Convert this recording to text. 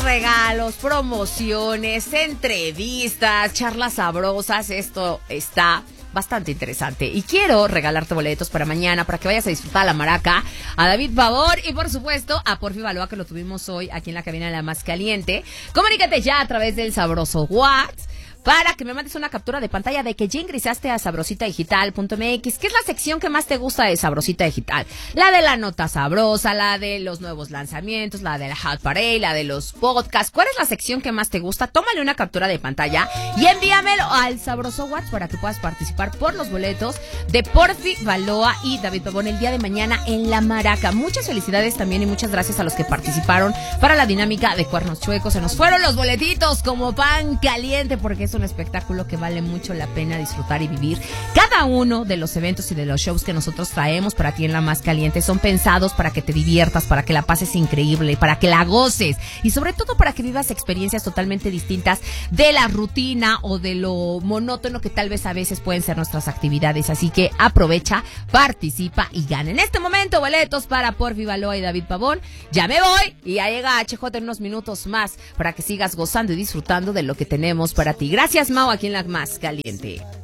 regalos, promociones, entrevistas, charlas sabrosas. Esto está bastante interesante. Y quiero regalarte boletos para mañana para que vayas a disfrutar la maraca, a David Pavón y por supuesto a Porfi Baloa, que lo tuvimos hoy aquí en la cabina de La Más Caliente. Comunícate ya a través del sabroso WhatsApp para que me mandes una captura de pantalla de que ya ingresaste a sabrositadigital.mx, que es la sección que más te gusta de Sabrosita Digital. La de la nota sabrosa, la de los nuevos lanzamientos, la de la Hot Parade, la de los podcasts. ¿Cuál es la sección que más te gusta? Tómale una captura de pantalla y envíamelo al sabroso WhatsApp para que puedas participar por los boletos de Porfi Baloa y David Pavón el día de mañana en La Maraca. Muchas felicidades también y muchas gracias a los que participaron para la dinámica de Cuernos Chuecos. Se nos fueron los boletitos como pan caliente porque es un espectáculo que vale mucho la pena disfrutar y vivir. Cada uno de los eventos y de los shows que nosotros traemos para ti en La Más Caliente son pensados para que te diviertas, para que la pases increíble, para que la goces y sobre todo para que vivas experiencias totalmente distintas de la rutina o de lo monótono que tal vez a veces pueden ser nuestras actividades. Así que aprovecha, participa y gana. En este momento boletos para Porfi Baloa y David Pavón. Ya me voy y ya llega HJ en unos minutos más para que sigas gozando y disfrutando de lo que tenemos para ti. Gracias, Mau, aquí en La Más Caliente.